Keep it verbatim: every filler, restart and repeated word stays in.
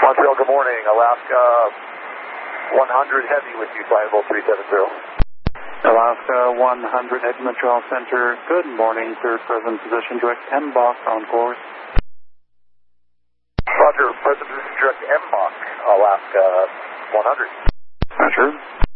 Montreal, good morning. Alaska one hundred Heavy with you, flying level three seven zero. Alaska one hundred Heavy, Montreal Center, good morning. Third present position, direct M B O C on course. Roger, present position, direct M B O C, Alaska one hundred. Roger.